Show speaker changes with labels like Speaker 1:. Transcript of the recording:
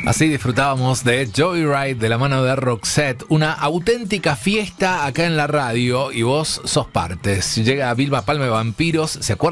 Speaker 1: Así disfrutábamos de Joyride de la mano de Roxette, una auténtica fiesta acá en la radio y vos sos parte. Si llega Vilma Palma de Vampiros, ¿se acuerdan?